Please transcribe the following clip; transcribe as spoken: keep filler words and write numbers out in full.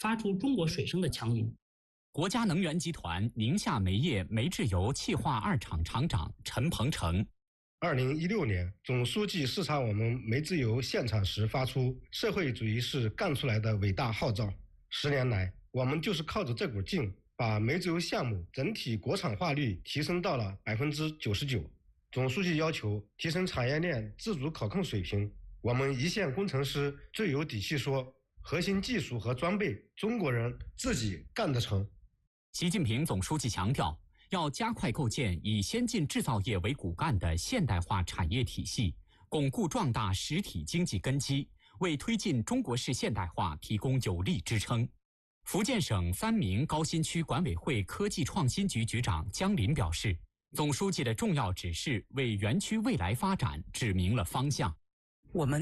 发出中国水声的强音。 国家能源集团宁夏煤业煤制油气化二厂厂长陈鹏程。 二零一六年，总书记视察我们煤制油现场时发出“社会主义是干出来的”伟大号召。十年来，我们就是靠着这股劲，把煤制油项目整体国产化率提升到了百分之九十九。总书记要求提升产业链自主可控水平，我们一线工程师最有底气说，核心技术和装备中国人自己干得成。 习近平总书记强调，要加快构建以先进制造业为骨干的现代化产业体系，巩固壮大实体经济根基，为推进中国式现代化提供有力支撑。福建省三明高新区管委会科技创新局局长姜林表示，总书记的重要指示为园区未来发展指明了方向。 我们